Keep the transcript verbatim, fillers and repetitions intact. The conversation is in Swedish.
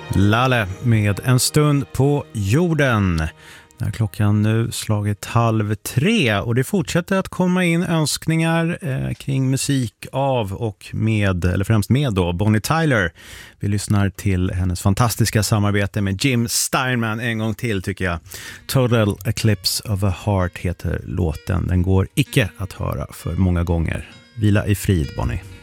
Laleh med En stund på jorden. När klockan nu slagit halv tre och det fortsätter att komma in önskningar eh, kring musik av och med, eller främst med då, Bonnie Tyler. Vi lyssnar till hennes fantastiska samarbete med Jim Steinman en gång till tycker jag. Total Eclipse of a Heart heter låten. Den går icke att höra för många gånger. Vila i frid, Bonnie.